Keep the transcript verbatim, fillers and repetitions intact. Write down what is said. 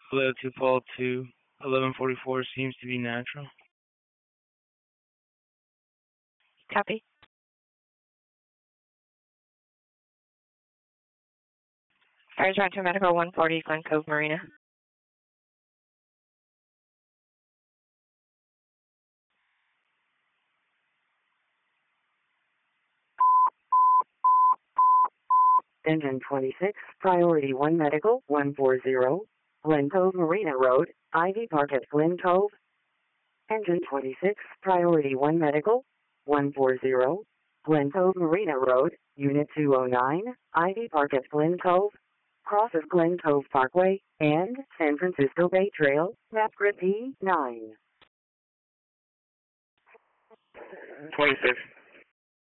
Allow to fall to eleven forty-four seems to be natural. Copy. Fires round to medical one forty Glen Cove Marina. Engine twenty-six, Priority one Medical, one forty, Glen Cove Marina Road, Ivy Park at Glen Cove. Engine twenty-six, Priority one Medical, one forty, Glen Cove Marina Road, Unit two oh nine, Ivy Park at Glen Cove. Crosses Glen Cove Parkway and San Francisco Bay Trail, map grid P nine. twenty-six.